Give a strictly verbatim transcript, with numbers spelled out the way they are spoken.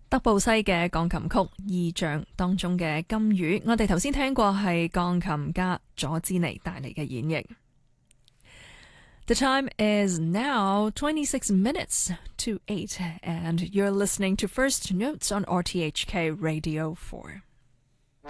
德布西嘅鋼琴曲《意象》當中嘅金魚，我哋頭先聽過係鋼琴家佐茲尼帶嚟嘅演繹。The time is now twenty-six minutes to eight, and you're listening to First Notes on R T H K Radio four.